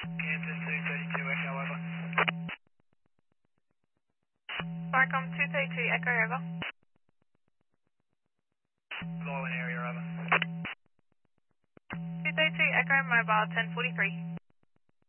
Kansas 232 Echo, over. Markham 232 Echo, over. Lowland area, over. 232 Echo, mobile 1043.